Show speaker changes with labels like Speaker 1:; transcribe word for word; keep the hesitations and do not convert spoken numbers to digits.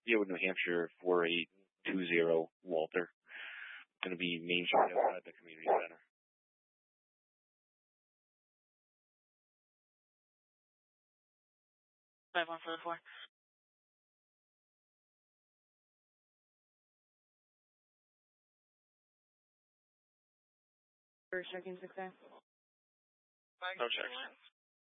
Speaker 1: Dealwood, New Hampshire, four eight two zero, Walter. Going to be Main Street outside the community center.
Speaker 2: five one four four. First checking success.
Speaker 3: No checks.